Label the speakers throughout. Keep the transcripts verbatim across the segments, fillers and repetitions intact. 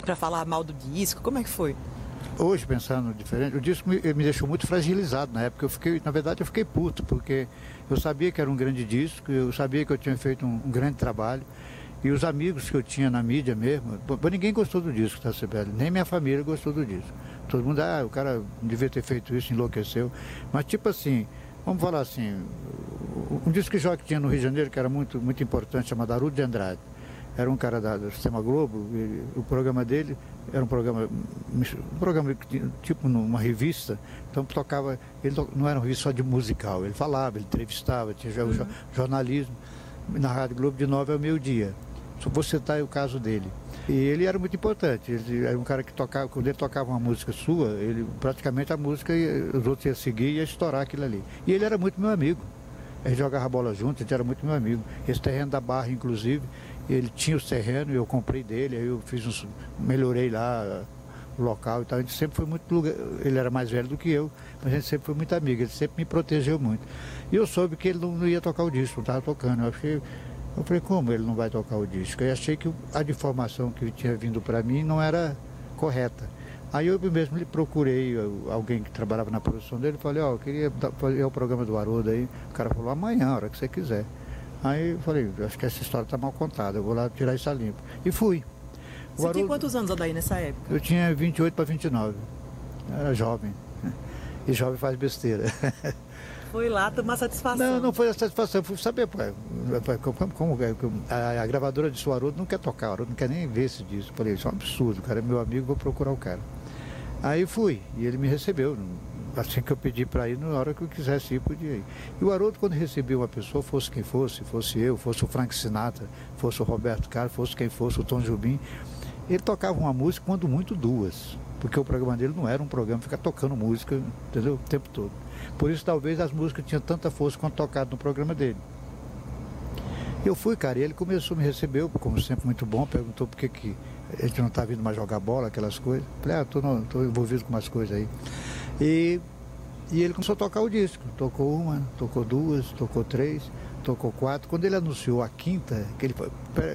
Speaker 1: para falar mal do disco? Como é que foi?
Speaker 2: Hoje, pensando diferente, o disco me, me deixou muito fragilizado na época. Eu fiquei, na verdade, eu fiquei puto, porque eu sabia que era um grande disco, eu sabia que eu tinha feito um, um grande trabalho. E os amigos que eu tinha na mídia mesmo, bom, ninguém gostou do disco, tá, Sibeli? Nem minha família gostou do disco. Todo mundo, ah, o cara devia ter feito isso, enlouqueceu. Mas, tipo assim, vamos falar assim, um disco que já tinha no Rio de Janeiro, que era muito, muito importante, chamado Haroldo de Andrade. Era um cara da, do Sistema Globo, e o programa dele era um programa, um programa tipo numa revista, então tocava, ele não era uma revista só de musical, ele falava, ele entrevistava, tinha uhum. jornalismo, na Rádio Globo de nove ao meio-dia. Só vou citar o caso dele. E ele era muito importante, ele era um cara que tocava, quando ele tocava uma música sua, ele praticamente a música, os outros iam seguir e ia estourar aquilo ali. E ele era muito meu amigo. A gente jogava bola junto, a gente era muito meu amigo. Esse terreno da Barra, inclusive, ele tinha os terrenos, eu comprei dele, aí eu fiz uns, melhorei lá o local e tal. A gente sempre foi muito, ele era mais velho do que eu, mas a gente sempre foi muito amigo, ele sempre me protegeu muito. E eu soube que ele não, não ia tocar o disco, não estava tocando. Eu, achei, eu falei, como ele não vai tocar o disco? Eu achei que a informação que tinha vindo para mim não era correta. Aí eu mesmo lhe procurei alguém que trabalhava na produção dele, falei, ó, oh, eu queria fazer o programa do Haroldo aí. O cara falou, amanhã, a hora que você quiser. Aí eu falei, acho que essa história está mal contada, eu vou lá tirar isso a limpo. E fui.
Speaker 1: O você Haroldo, tinha quantos anos, Odair, nessa época?
Speaker 2: Eu tinha vinte e oito para vinte e nove. Era jovem. E jovem faz besteira.
Speaker 1: Foi lá tomar satisfação.
Speaker 2: Não, não foi a satisfação, fui saber pô, como, como a, a gravadora disse, o Haroldo não quer tocar, o Haroldo não quer nem ver esse disco. Eu falei, isso é um absurdo, o cara é meu amigo, vou procurar o cara. Aí fui, e ele me recebeu. Assim que eu pedi para ir, na hora que eu quisesse ir, podia ir. E o Haroldo, quando recebia uma pessoa, fosse quem fosse, fosse eu, fosse o Frank Sinatra, fosse o Roberto Carlos, fosse quem fosse, o Tom Jobim, ele tocava uma música, quando muito duas, porque o programa dele não era um programa ficar tocando música, entendeu? O tempo todo. Por isso, talvez, as músicas tinham tanta força quanto tocado no programa dele. Eu fui, cara, e ele começou, me recebeu, como sempre, muito bom, perguntou por que que a gente não está vindo mais jogar bola, aquelas coisas. Falei, ah, estou envolvido com umas coisas aí. E, e ele começou a tocar o disco. Tocou uma, tocou duas, tocou três, tocou quatro. Quando ele anunciou a quinta, que ele,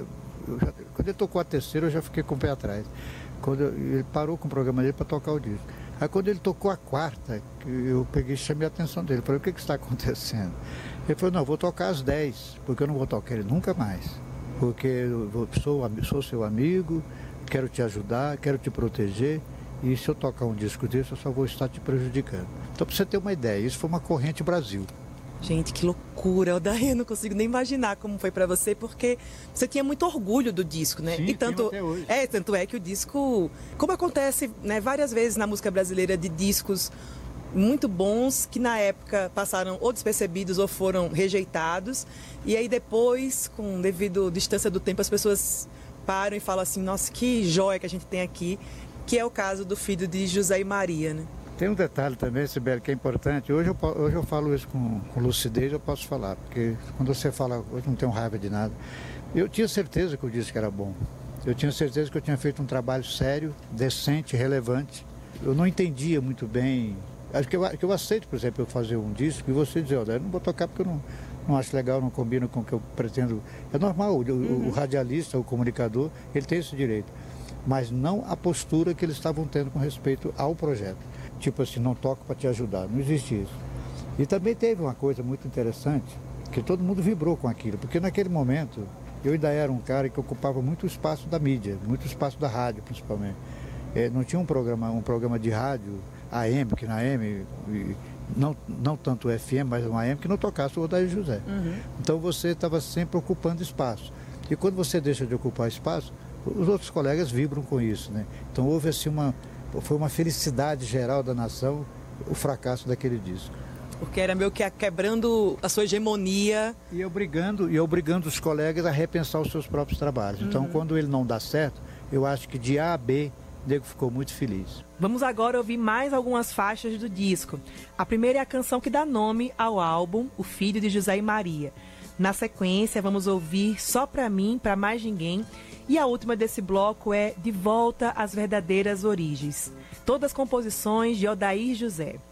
Speaker 2: já, quando ele tocou a terceira, eu já fiquei com o pé atrás. Quando eu, ele parou com o programa dele para tocar o disco. Aí quando ele tocou a quarta, eu peguei e chamei a atenção dele. Falei, o que que está acontecendo? Ele falou, não, vou tocar às dez, porque eu não vou tocar ele nunca mais. Porque eu sou, sou seu amigo, quero te ajudar, quero te proteger. E se eu tocar um disco desse, eu só vou estar te prejudicando. Então, para você ter uma ideia, isso foi uma corrente Brasil.
Speaker 1: Gente, que loucura, Odair, eu não consigo nem imaginar como foi para você, porque você tinha muito orgulho do disco, né?
Speaker 2: Sim,
Speaker 1: e tanto
Speaker 2: até hoje.
Speaker 1: É, tanto é que o disco, como acontece, né, várias vezes na música brasileira, de discos muito bons que na época passaram ou despercebidos ou foram rejeitados, e aí depois, com devido distância do tempo, as pessoas param e falam assim, nossa, que joia que a gente tem aqui, que é o caso do filho de José e Maria, né?
Speaker 2: Tem um detalhe também, Sibeli, que é importante. Hoje eu, hoje eu falo isso com, com lucidez, eu posso falar, porque quando você fala, hoje não tenho raiva de nada. Eu tinha certeza que eu disse que era bom. Eu tinha certeza que eu tinha feito um trabalho sério, decente, relevante. Eu não entendia muito bem. Acho que eu, que eu aceito, por exemplo, eu fazer um disco e você dizer, olha, eu não vou tocar porque eu não, não acho legal, não combina com o que eu pretendo. É normal, o, uhum. o radialista, o comunicador, ele tem esse direito. Mas não a postura que eles estavam tendo com respeito ao projeto. Tipo assim, não toco para te ajudar, não existe isso. E também teve uma coisa muito interessante, que todo mundo vibrou com aquilo, porque naquele momento eu ainda era um cara que ocupava muito espaço da mídia, muito espaço da rádio principalmente. É, não tinha um programa, um programa de rádio A M, que na A M, não, não tanto o F M, mas um A M que não tocasse o Odair José. Uhum. Então você estava sempre ocupando espaço. E quando você deixa de ocupar espaço, os outros colegas vibram com isso, né? Então houve assim uma... Foi uma felicidade geral da nação o fracasso daquele disco.
Speaker 1: Porque era meio que quebrando a sua hegemonia.
Speaker 2: E obrigando, e obrigando os colegas a repensar os seus próprios trabalhos. Uhum. Então, quando ele não dá certo, eu acho que de A a B, o nego ficou muito feliz.
Speaker 1: Vamos agora ouvir mais algumas faixas do disco. A primeira é a canção que dá nome ao álbum, O Filho de José e Maria. Na sequência, vamos ouvir Só Pra Mim, Pra Mais Ninguém. E a última desse bloco é De Volta às Verdadeiras Origens. Todas composições de Odair José.